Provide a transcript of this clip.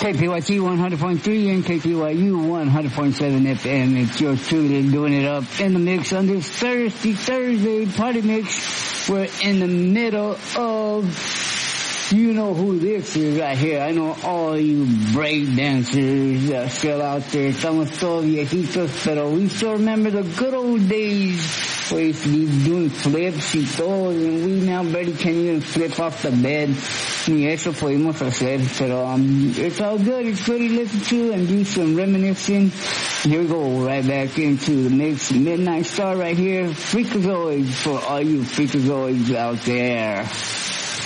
KPYT 100.3 and KPYU 100.7 FM. It's yours truly doing it up in the mix on this Thursday party mix. We're in the middle of, you know who this is right here. I know all you break dancers that are still out there. Estamos todos viejitos, pero we still remember the good old days. We used to be doing flips y todo, and we now barely can even flip off the bed. Ni eso podemos hacer, pero it's all good. It's good to listen to and do some reminiscing. Here we go, right back into the mix. Midnight Star right here. Freakazoids for all you freakazoids out there.